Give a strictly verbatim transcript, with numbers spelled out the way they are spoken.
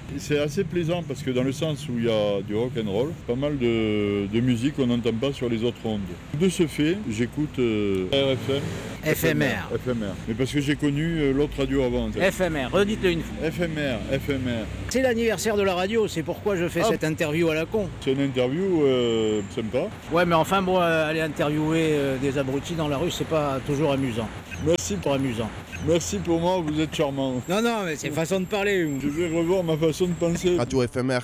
C'est assez plaisant parce que dans le sens où il y a du rock and roll, pas mal de, de musique qu'on n'entend pas sur les autres ondes. De ce fait, j'écoute euh, R F M. F M R. F M R. Mais parce que j'ai connu euh, l'autre radio avant. En fait. F M R, redites-le une fois. F M R, F M R. C'est l'anniversaire de la radio, c'est pourquoi je fais Ah. cette interview à la con. C'est une interview euh, sympa. Ouais, mais enfin, bon, euh, aller interviewer euh, des abrutis dans la rue, c'est pas toujours amusant. Merci, Pour amusant. merci pour moi, vous êtes charmant. Non, non, mais c'est façon de parler. Je vais revoir ma façon de penser. Radio F M R